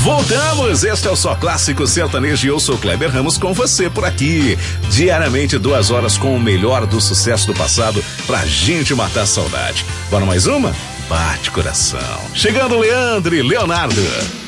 Voltamos, este é o Só Clássico Sertanejo e eu sou Kleber Ramos com você por aqui. Diariamente 2 horas com o melhor do sucesso do passado pra gente matar a saudade. Bora mais uma? Bate coração. Chegando Leandro e Leonardo.